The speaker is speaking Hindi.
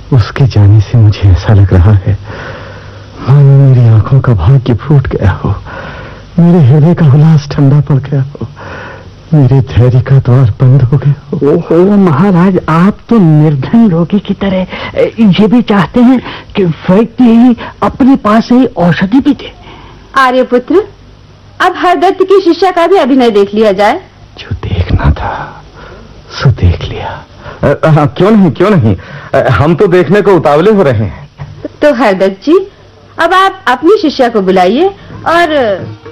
उसके जाने से मुझे ऐसा लग रहा है मानो मेरी आंखों का भाग्य फूट गया हो, मेरे हृदय का उल्लास ठंडा पड़ गया हो, मेरे धैर्य का द्वार बंद हो गया हो। ओहो महाराज, आप तो निर्धन रोगी की तरह ये भी चाहते हैं कि व्यक्ति अपने पास ही औषधि भी दे। आर्यपुत्र, अब हरदत्त की शिष्या का भी अभिनय देख लिया जाए। जो देखना था सो देख लिया। क्यों नहीं, हम तो देखने को उतावले हो रहे हैं। तो हरदत्त जी, अब आप अपनी शिष्या को बुलाइए और